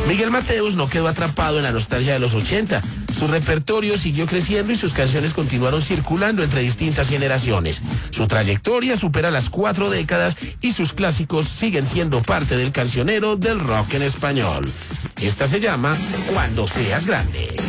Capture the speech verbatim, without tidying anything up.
Miguel Mateos no quedó atrapado en la nostalgia de los ochenta. Su repertorio siguió creciendo y sus canciones continuaron circulando entre distintas generaciones. Su trayectoria supera las cuatro décadas y sus clásicos siguen siendo parte del cancionero del rock en español. Esta se llama Cuando seas grande.